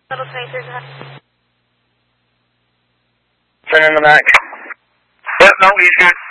Little 23. Send in the Mac. Yep, no, he's good.